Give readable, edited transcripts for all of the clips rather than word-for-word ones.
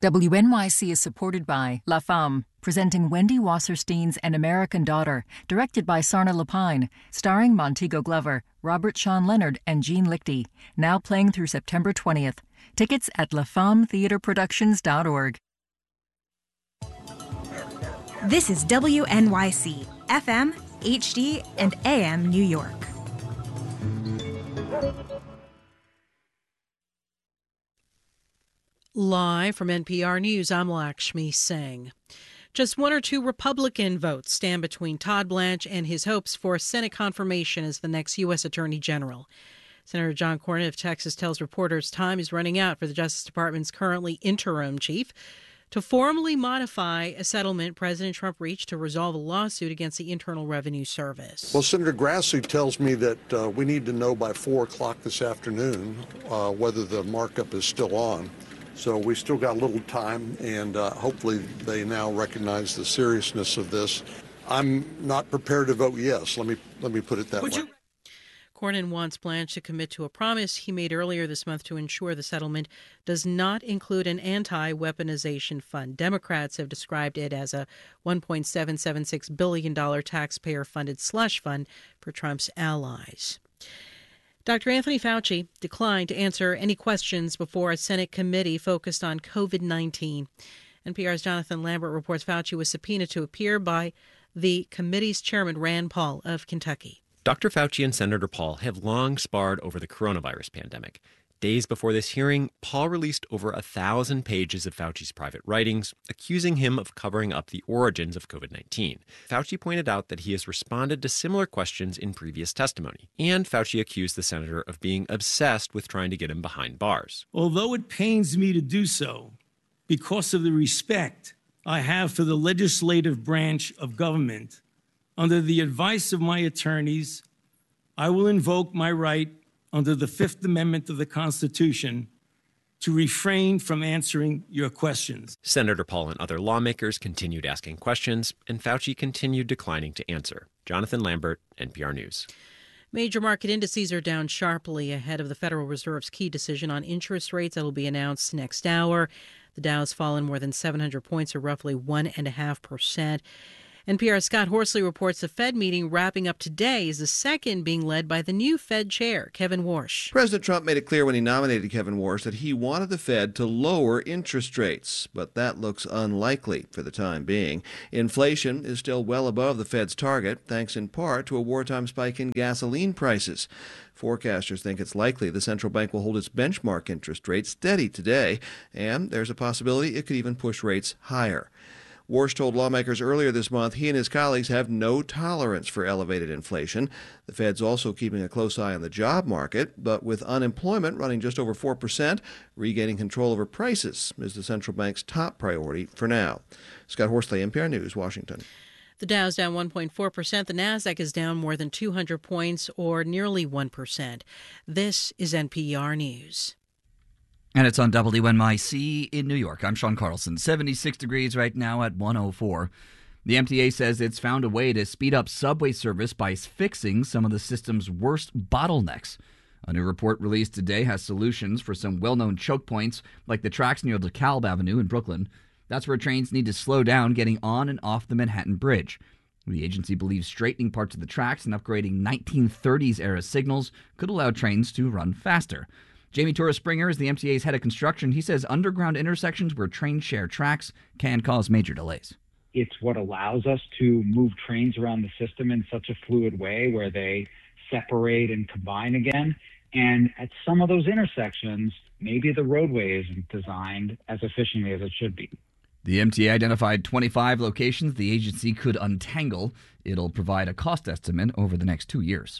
WNYC is supported by La Femme, presenting Wendy Wasserstein's An American Daughter, directed by Sarna Lapine, starring Montego Glover, Robert Sean Leonard, and Jean Lichty, now playing through September 20th. Tickets at lafemmetheatreproductions.org. This is WNYC, FM, HD, and AM New York. Live from NPR News, I'm Lakshmi Singh. Just one or two Republican votes stand between Todd Blanche and his hopes for Senate confirmation as the next U.S. Attorney General. Senator John Cornyn of Texas tells reporters time is running out for the Justice Department's currently interim chief to formally modify a settlement President Trump reached to resolve a lawsuit against the Internal Revenue Service. Well, Senator Grassley tells me that we need to know by 4 o'clock this afternoon whether the markup is still on. So we still got a little time, and hopefully they now recognize the seriousness of this. I'm not prepared to vote yes. Let me put it that way. Cornyn wants Blanche to commit to a promise he made earlier this month to ensure the settlement does not include an anti-weaponization fund. Democrats have described it as a $1.776 billion taxpayer-funded slush fund for Trump's allies. Dr. Anthony Fauci declined to answer any questions before a Senate committee focused on COVID-19. NPR's Jonathan Lambert reports Fauci was subpoenaed to appear by the committee's chairman, Rand Paul of Kentucky. Dr. Fauci and Senator Paul have long sparred over the coronavirus pandemic. Days before this hearing, Paul released over 1,000 pages of Fauci's private writings, accusing him of covering up the origins of COVID-19. Fauci pointed out that he has responded to similar questions in previous testimony, and Fauci accused the senator of being obsessed with trying to get him behind bars. Although it pains me to do so, because of the respect I have for the legislative branch of government, under the advice of my attorneys, I will invoke my right under the Fifth Amendment of the Constitution to refrain from answering your questions. Senator Paul and other lawmakers continued asking questions, and Fauci continued declining to answer. Jonathan Lambert, NPR News. Major market indices are down sharply ahead of the Federal Reserve's key decision on interest rates that will be announced next hour. The Dow's fallen more than 700 points, or roughly 1.5%. NPR's Scott Horsley reports the Fed meeting wrapping up today is the second being led by the new Fed chair, Kevin Warsh. President Trump made it clear when he nominated Kevin Warsh that he wanted the Fed to lower interest rates, but that looks unlikely for the time being. Inflation is still well above the Fed's target, thanks in part to a wartime spike in gasoline prices. Forecasters think it's likely the central bank will hold its benchmark interest rate steady today, and there's a possibility it could even push rates higher. Warsh told lawmakers earlier this month he and his colleagues have no tolerance for elevated inflation. The Fed's also keeping a close eye on the job market, but with unemployment running just over 4%, regaining control over prices is the central bank's top priority for now. Scott Horsley, NPR News, Washington. The Dow's down 1.4%. The Nasdaq is down more than 200 points, or nearly 1%. This is NPR News. And it's on WNYC in New York. I'm Sean Carlson. 76 degrees right now at 104. The MTA says it's found a way to speed up subway service by fixing some of the system's worst bottlenecks. A new report released today has solutions for some well-known choke points, like the tracks near DeKalb Avenue in Brooklyn. That's where trains need to slow down getting on and off the Manhattan Bridge. The agency believes straightening parts of the tracks and upgrading 1930s-era signals could allow trains to run faster. Jamie Torres-Springer is the MTA's head of construction. He says underground intersections where trains share tracks can cause major delays. It's what allows us to move trains around the system in such a fluid way where they separate and combine again. And at some of those intersections, maybe the roadway isn't designed as efficiently as it should be. The MTA identified 25 locations the agency could untangle. It'll provide a cost estimate over the next 2 years.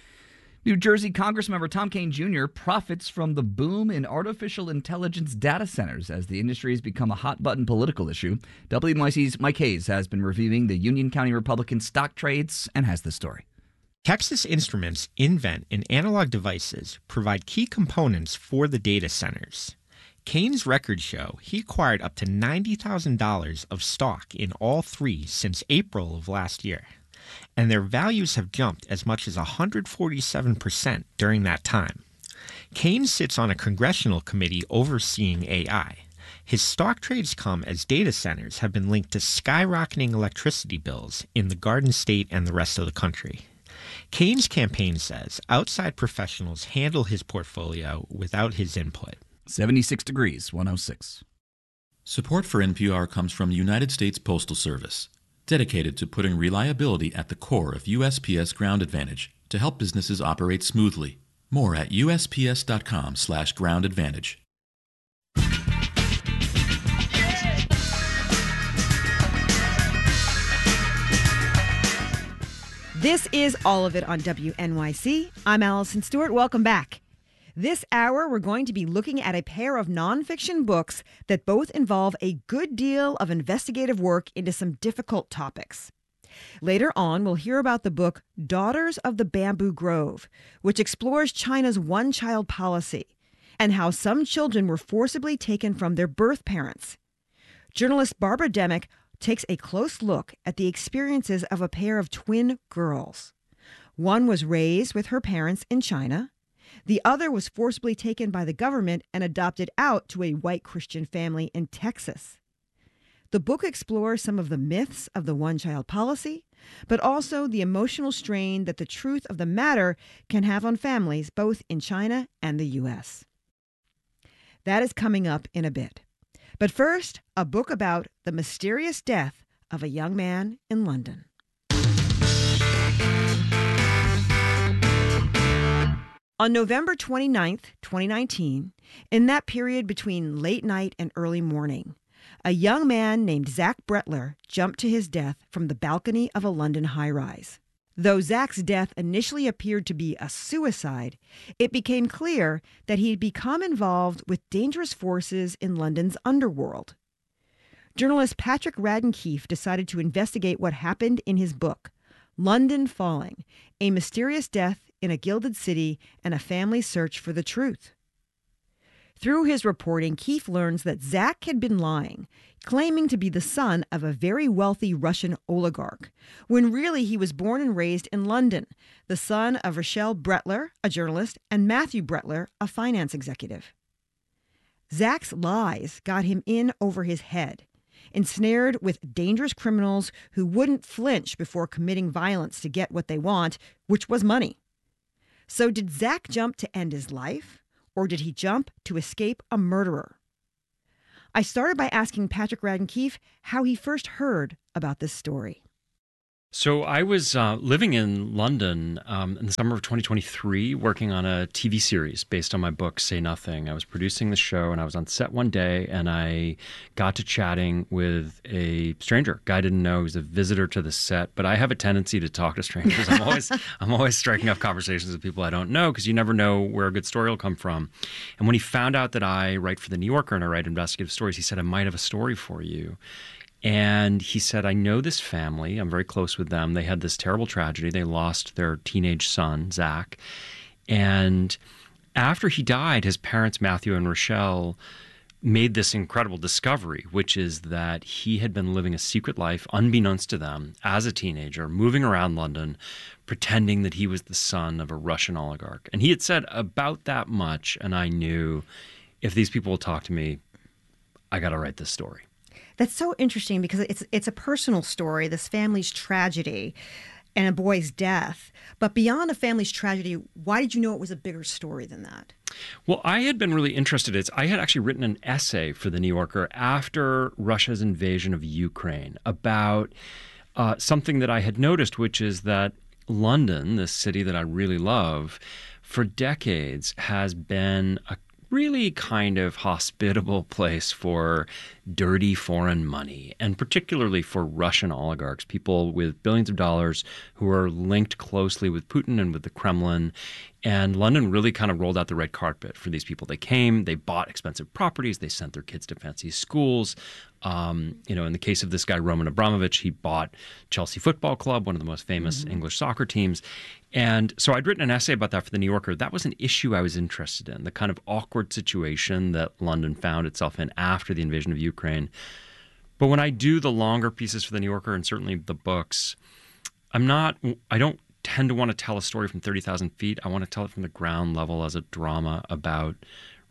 New Jersey Congressmember Tom Kean Jr. profits from the boom in artificial intelligence data centers as the industry has become a hot-button political issue. WNYC's Mike Hayes has been reviewing the Union County Republican stock trades and has the story. Texas Instruments invent and analog devices provide key components for the data centers. Kean's records show he acquired up to $90,000 of stock in all three since April of last year, and their values have jumped as much as 147% during that time. Kean sits on a congressional committee overseeing AI, His stock trades come as data centers have been linked to skyrocketing electricity bills in the Garden State and the rest of the country. Kane's campaign says outside professionals handle his portfolio without his input. 76 degrees, 106. Support for NPR comes from the United States Postal Service, dedicated to putting reliability at the core of USPS Ground Advantage to help businesses operate smoothly. More at USPS.com/Ground Advantage. This is All of It on WNYC. I'm Allison Stewart. Welcome back. This hour, we're going to be looking at a pair of nonfiction books that both involve a good deal of investigative work into some difficult topics. Later on, we'll hear about the book Daughters of the Bamboo Grove, which explores China's one-child policy and how some children were forcibly taken from their birth parents. Journalist Barbara Demick takes a close look at the experiences of a pair of twin girls. One was raised with her parents in China. The other was forcibly taken by the government and adopted out to a white Christian family in Texas. The book explores some of the myths of the one-child policy, but also the emotional strain that the truth of the matter can have on families both in China and the U.S. That is coming up in a bit. But first, a book about the mysterious death of a young man in London. On November 29th, 2019, in that period between late night and early morning, a young man named Zach Bretler jumped to his death from the balcony of a London high-rise. Though Zach's death initially appeared to be a suicide, it became clear that he'd become involved with dangerous forces in London's underworld. Journalist Patrick Radden Keefe decided to investigate what happened in his book, London Falling, A Mysterious Death in a Gilded City and a Family's Search for the Truth. Through his reporting, Keefe learns that Zach had been lying, claiming to be the son of a very wealthy Russian oligarch, when really he was born and raised in London, the son of Rochelle Bretler, a journalist, and Matthew Bretler, a finance executive. Zach's lies got him in over his head, ensnared with dangerous criminals who wouldn't flinch before committing violence to get what they want, which was money. So did Zach jump to end his life, or did he jump to escape a murderer? I started by asking Patrick Radden Keefe how he first heard about this story. So I was living in London in the summer of 2023, working on a TV series based on my book, Say Nothing. I was producing the show, and I was on set one day, and I got to chatting with a stranger. Guy I didn't know. He was a visitor to the set, but I have a tendency to talk to strangers. I'm always striking up conversations with people I don't know, because you never know where a good story will come from. And when he found out that I write for The New Yorker and I write investigative stories, he said, I might have a story for you. And he said, I know this family. I'm very close with them. They had this terrible tragedy. They lost their teenage son, Zach. And after he died, his parents, Matthew and Rochelle, made this incredible discovery, which is that he had been living a secret life, unbeknownst to them, as a teenager, moving around London, pretending that he was the son of a Russian oligarch. And he had said about that much, and I knew, if these people will talk to me, I got to write this story. That's so interesting because it's a personal story, this family's tragedy and a boy's death. But beyond a family's tragedy, why did you know it was a bigger story than that? Well, I had been really interested. I had actually written an essay for The New Yorker after Russia's invasion of Ukraine about something that I had noticed, which is that London, this city that I really love, for decades has been a really kind of hospitable place for dirty foreign money, and particularly for Russian oligarchs, people with billions of dollars who are linked closely with Putin and with the Kremlin. And London really kind of rolled out the red carpet for these people. They came, they bought expensive properties, they sent their kids to fancy schools. In the case of this guy, Roman Abramovich, he bought Chelsea Football Club, one of the most famous English soccer teams. And so I'd written an essay about that for The New Yorker. That was an issue I was interested in, the kind of awkward situation that London found itself in after the invasion of Ukraine. But when I do the longer pieces for The New Yorker, and certainly the books, I don't tend to want to tell a story from 30,000 feet. I want to tell it from the ground level as a drama about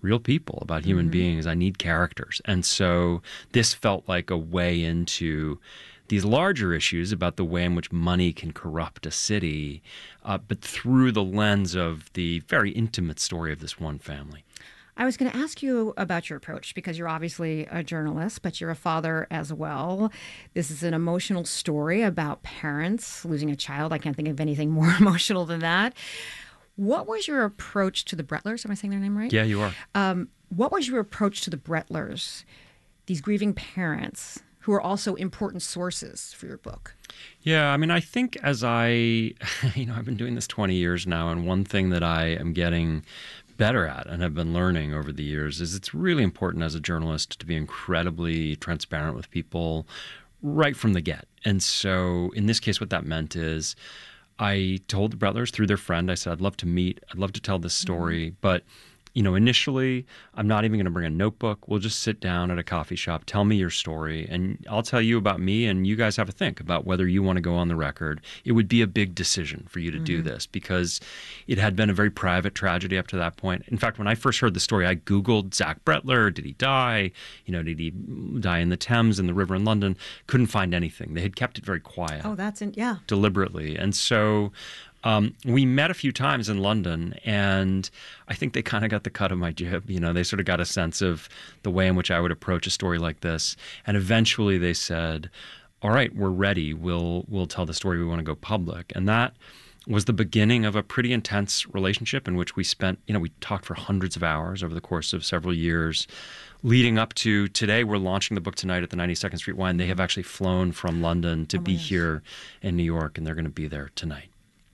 real people, about human beings. I need characters. And so this felt like a way into these larger issues about the way in which money can corrupt a city, but through the lens of the very intimate story of this one family. I was going to ask you about your approach because you're obviously a journalist, but you're a father as well. This is an emotional story about parents losing a child. I can't think of anything more emotional than that. What was your approach to the Brettlers? Am I saying their name right? Yeah, you are. What was your approach to the Brettlers, these grieving parents who are also important sources for your book? Yeah, I mean, I think as I've been doing this 20 years now, and one thing that I am getting better at and have been learning over the years is it's really important as a journalist to be incredibly transparent with people right from the get. And so in this case, what that meant is I told the Brettlers through their friend, I said, I'd love to meet, I'd love to tell this story, but initially, I'm not even going to bring a notebook. We'll just sit down at a coffee shop. Tell me your story, and I'll tell you about me, and you guys have a think about whether you want to go on the record. It would be a big decision for you to do this because it had been a very private tragedy up to that point. In fact, when I first heard the story, I Googled Zach Brettler. Did he die? Did he die in the Thames, in the river in London? Couldn't find anything. They had kept it very quiet. Oh, yeah. Deliberately. And so we met a few times in London, and I think they kind of got the cut of my jib. They sort of got a sense of the way in which I would approach a story like this. And eventually they said, all right, we're ready. We'll tell the story. We want to go public. And that was the beginning of a pretty intense relationship in which we spent, we talked for hundreds of hours over the course of several years leading up to today. We're launching the book tonight at the 92nd Street Y. They have actually flown from London to be here in New York, and they're going to be there tonight.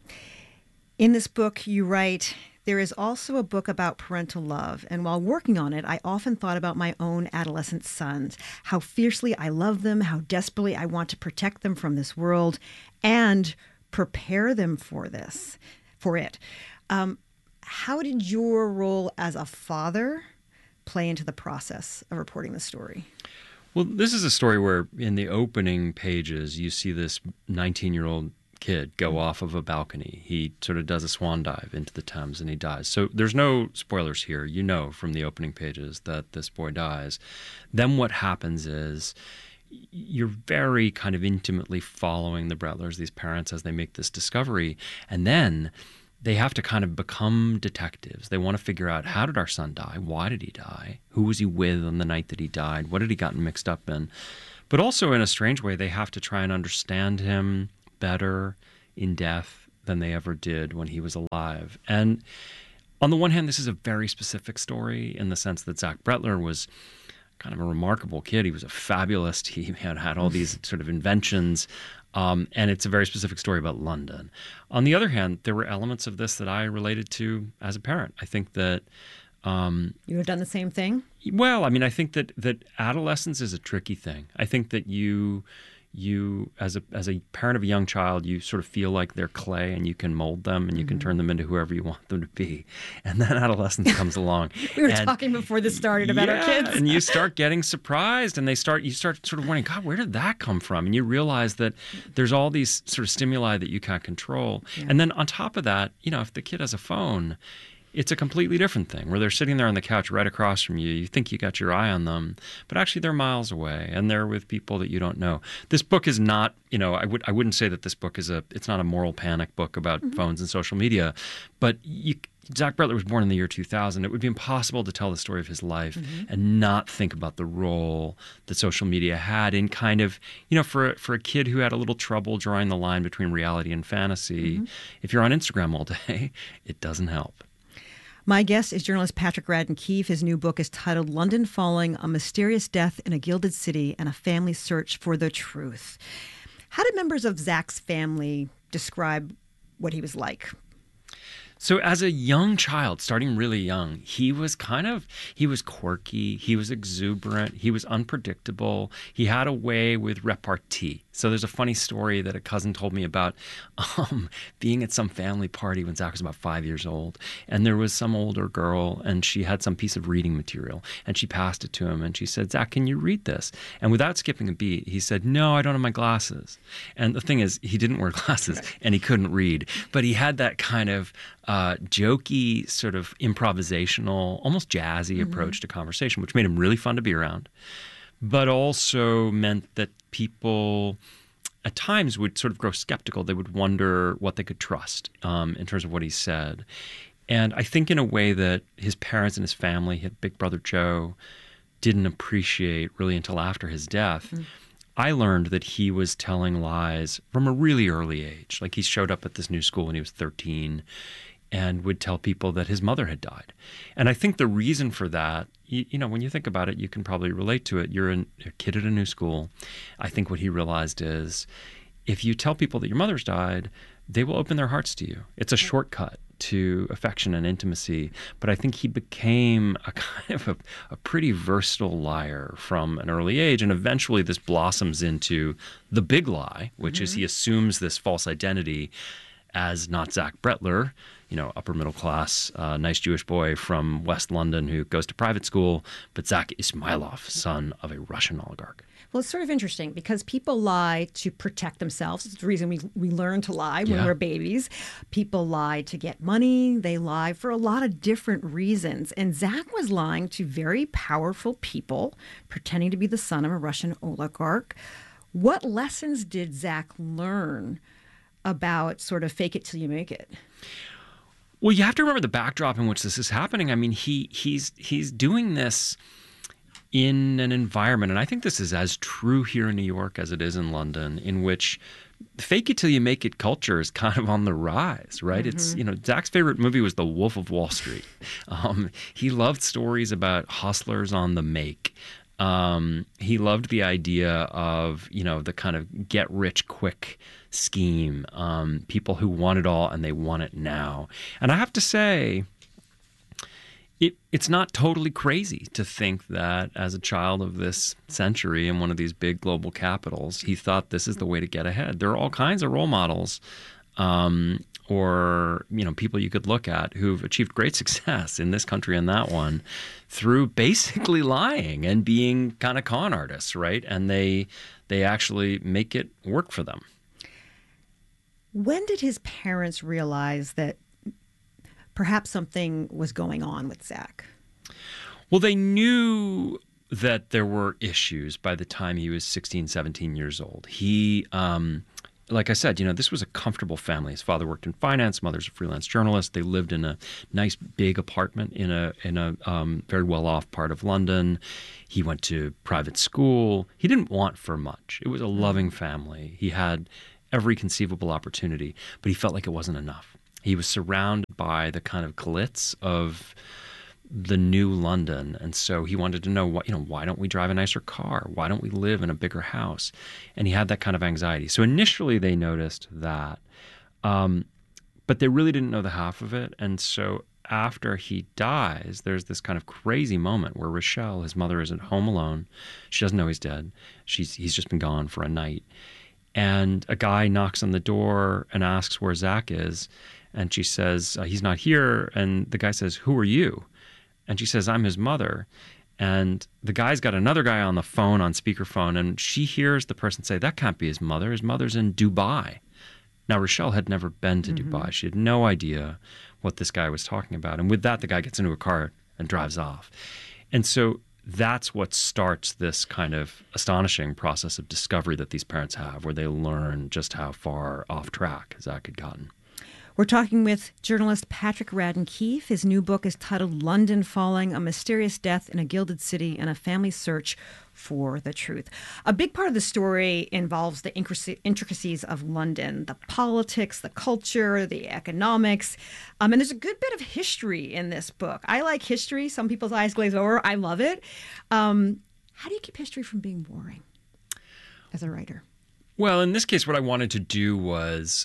In this book, you write, there is also a book about parental love. And while working on it, I often thought about my own adolescent sons, how fiercely I love them, how desperately I want to protect them from this world and prepare them for it. How did your role as a father play into the process of reporting the story? Well, this is a story where in the opening pages, you see this 19-year-old kid go off of a balcony. He sort of does a swan dive into the Thames and he dies. So there's no spoilers here. From the opening pages that this boy dies. Then what happens is you're very kind of intimately following the Brettlers, these parents, as they make this discovery. And then they have to kind of become detectives. They want to figure out, how did our son die? Why did he die? Who was he with on the night that he died? What had he gotten mixed up in? But also in a strange way, they have to try and understand him better in death than they ever did when he was alive. And on the one hand, this is a very specific story in the sense that Zach Brettler was kind of a remarkable kid. He was a fabulist. He had all these sort of inventions. And it's a very specific story about London. On the other hand, there were elements of this that I related to as a parent. I think that you have done the same thing? Well, I mean, I think that adolescence is a tricky thing. I think that you as a parent of a young child, you sort of feel like they're clay and you can mold them and you can turn them into whoever you want them to be. And then adolescence comes along. We were talking before this started about our kids. And you start getting surprised and you start sort of wondering, God, where did that come from? And you realize that there's all these sort of stimuli that you can't control. Yeah. And then on top of that, if the kid has a phone, it's a completely different thing where they're sitting there on the couch right across from you. You think you got your eye on them, but actually they're miles away and they're with people that you don't know. This book is not, I wouldn't say that this book it's not a moral panic book about phones and social media, but Zach Brettler was born in the year 2000. It would be impossible to tell the story of his life and not think about the role that social media had in kind of, for a kid who had a little trouble drawing the line between reality and fantasy. If you're on Instagram all day, it doesn't help. My guest is journalist Patrick Radden Keefe. His new book is titled London Falling, A Mysterious Death in a Gilded City and a Family Search for the Truth. How did members of Zach's family describe what he was like? So as a young child, starting really young, he was quirky, he was exuberant, he was unpredictable, he had a way with repartee. So there's a funny story that a cousin told me about being at some family party when Zach was about 5 years old. And there was some older girl and she had some piece of reading material and she passed it to him and she said, Zach, can you read this? And without skipping a beat, he said, no, I don't have my glasses. And the thing is, he didn't wear glasses and he couldn't read, but he had that kind of jokey, sort of improvisational, almost jazzy approach to conversation, which made him really fun to be around, but also meant that people at times would sort of grow skeptical. They would wonder what they could trust in terms of what he said. And I think in a way that his parents and his family, his big brother Joe, didn't appreciate really until after his death. I learned that he was telling lies from a really early age. Like, he showed up at this new school when he was 13 and would tell people that his mother had died. And I think the reason for that, you know, when you think about it, you can probably relate to it. You're a kid at a new school. I think what he realized is if you tell people that your mother's died, they will open their hearts to you. It's a shortcut to affection and intimacy. But I think he became a kind of a pretty versatile liar from an early age. And eventually this blossoms into the big lie, which is he assumes this false identity as not Zach Bretler, you know, upper middle class, nice Jewish boy from West London who goes to private school, but Zach Ismailov, son of a Russian oligarch. Well, it's sort of interesting because people lie to protect themselves. It's the reason we learn to lie when we're babies. People lie to get money. They lie for a lot of different reasons. And Zach was lying to very powerful people, pretending to be the son of a Russian oligarch. What lessons did Zach learn about sort of fake it till you make it? Well, you have to remember the backdrop in which this is happening. I mean, he's doing this in an environment, and I think this is as true here in New York as it is in London, in which fake it till you make it culture is kind of on the rise, right? It's, you know, Zach's favorite movie was The Wolf of Wall Street. He loved stories about hustlers on the make. He loved the idea of, you know, the kind of get rich quick scheme, people who want it all and they want it now. And I have to say, it's not totally crazy to think that as a child of this century in one of these big global capitals, he thought this is the way to get ahead. There are all kinds of role models or, you know, people you could look at who've achieved great success in this country and that one through basically lying and being kind of con artists, right? And they actually make it work for them. When did his parents realize that perhaps something was going on with Zach? Well, they knew that there were issues by the time he was 16, 17 years old. He, like I said, you know, this was a comfortable family. His father worked in finance, mother's a freelance journalist. They lived in a nice big apartment in a very well-off part of London. He went to private school. He didn't want for much. It was a loving family. He had every conceivable opportunity, but he felt like it wasn't enough. He was surrounded by the kind of glitz of the new London. And so he wanted to know, why don't we drive a nicer car? Why don't we live in a bigger house? And he had that kind of anxiety. So initially they noticed that, but they really didn't know the half of it. And so after he dies, there's this kind of crazy moment where Rochelle, his mother, is at home alone. She doesn't know he's dead. He's just been gone for a night. And a guy knocks on the door and asks where Zach is. And she says, he's not here. And the guy says, who are you? And she says, I'm his mother. And the guy's got another guy on the phone, on speakerphone, and she hears the person say, that can't be his mother. His mother's in Dubai. Now, Rochelle had never been to Dubai. She had no idea what this guy was talking about. And with that, the guy gets into a car and drives off. And so that's what starts this kind of astonishing process of discovery that these parents have, where they learn just how far off track Zach had gotten. We're talking with journalist Patrick Radden Keefe. His new book is titled London Falling, A Mysterious Death in a Gilded City and a Family Search for the Truth. A big part of the story involves the intricacies of London, the politics, the culture, the economics. And there's a good bit of history in this book. I like history. Some people's eyes glaze over. I love it. How do you keep history from being boring as a writer? Well, in this case, what I wanted to do was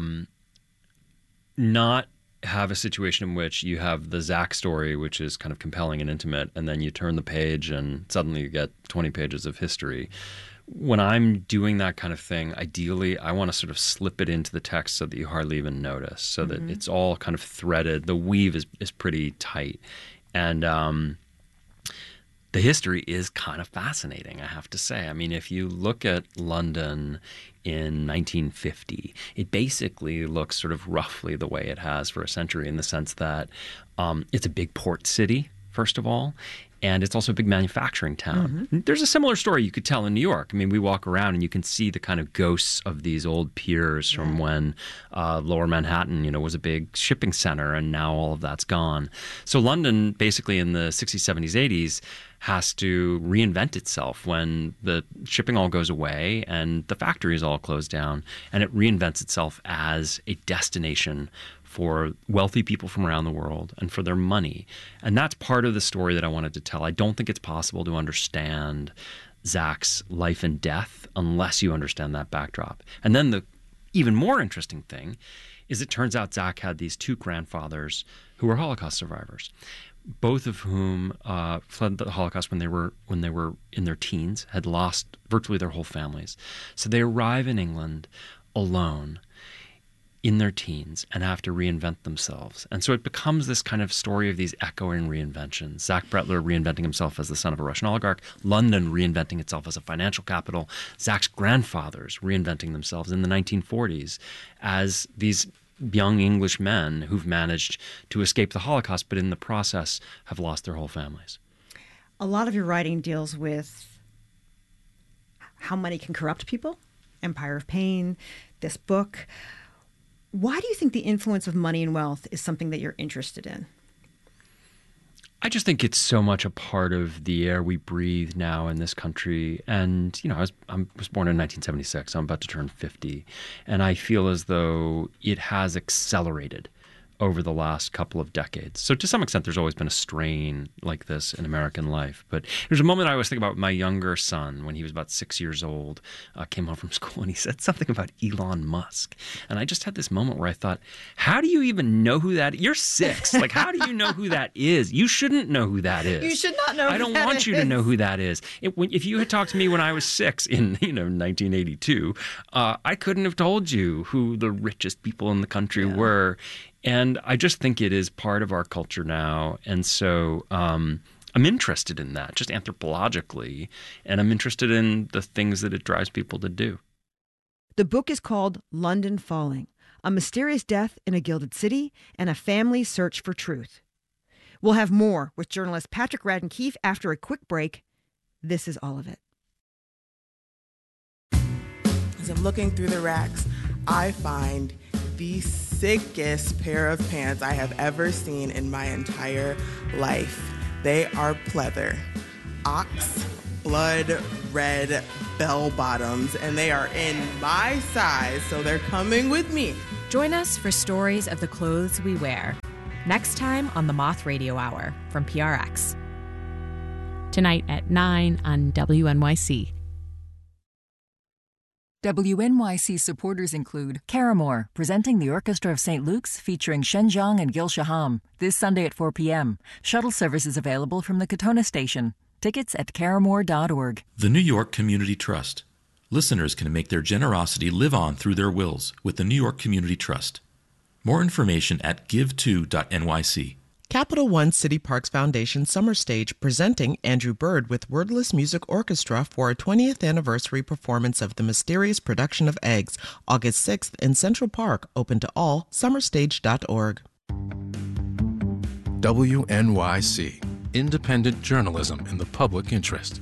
not have a situation in which you have the Zach story, which is kind of compelling and intimate, and then you turn the page and suddenly you get 20 pages of history. When I'm doing that kind of thing, ideally, I want to sort of slip it into the text so that you hardly even notice, so that it's all kind of threaded. The weave is pretty tight. And the history is kind of fascinating, I have to say. I mean, if you look at London in 1950, it basically looks sort of roughly the way it has for a century, in the sense that it's a big port city, first of all, and it's also a big manufacturing town. Mm-hmm. There's a similar story you could tell in New York. I mean, we walk around and you can see the kind of ghosts of these old piers from when Lower Manhattan, was a big shipping center, and now all of that's gone. So London, basically in the 60s, 70s, 80s, has to reinvent itself when the shipping all goes away and the factories all close down, and it reinvents itself as a destination for wealthy people from around the world and for their money. And that's part of the story that I wanted to tell. I don't think it's possible to understand Zach's life and death unless you understand that backdrop. And then the even more interesting thing is it turns out Zach had these two grandfathers who were Holocaust survivors, both of whom fled the Holocaust when they were in their teens, had lost virtually their whole families. So they arrive in England alone in their teens and have to reinvent themselves. And so it becomes this kind of story of these echoing reinventions. Zach Bretler reinventing himself as the son of a Russian oligarch, London reinventing itself as a financial capital, Zach's grandfathers reinventing themselves in the 1940s as these young English men who've managed to escape the Holocaust, but in the process have lost their whole families. A lot of your writing deals with how money can corrupt people, Empire of Pain, this book. Why do you think the influence of money and wealth is something that you're interested in? I just think it's so much a part of the air we breathe now in this country. And, I was born in 1976. So I'm about to turn 50. And I feel as though it has accelerated over the last couple of decades. So to some extent, there's always been a strain like this in American life. But there's a moment I always think about my younger son when he was about 6 years old, came home from school, and he said something about Elon Musk. And I just had this moment where I thought, how do you even know who that is? You're 6. Like, how do you know who that is? You shouldn't know who that is. You should not know I don't want you to know who that is. If you had talked to me when I was 6 in 1982, I couldn't have told you who the richest people in the country were. And I just think it is part of our culture now. And so I'm interested in that, just anthropologically. And I'm interested in the things that it drives people to do. The book is called London Falling, a mysterious death in a gilded city and a family's search for truth. We'll have more with journalist Patrick Radden Keefe after a quick break. This is all of it. As I'm looking through the racks, I find the sickest pair of pants I have ever seen in my entire life. They are pleather, ox blood red bell bottoms, and they are in my size, so they're coming with me. Join us for stories of the clothes we wear. Next time on the Moth Radio Hour from PRX. Tonight at 9 on WNYC. WNYC supporters include Caramore, presenting the Orchestra of St. Luke's featuring Shen Zhang and Gil Shaham, this Sunday at 4 p.m. Shuttle service is available from the Katona station. Tickets at caramore.org. The New York Community Trust. Listeners can make their generosity live on through their wills with the New York Community Trust. More information at give2.nyc. Capital One City Parks Foundation Summer Stage presenting Andrew Bird with Wordless Music Orchestra for a 20th anniversary performance of The Mysterious Production of Eggs, August 6th in Central Park, open to all, summerstage.org. WNYC, independent journalism in the public interest.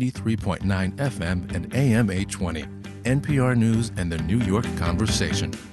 93.9 FM and AM 820. NPR News and the New York Conversation.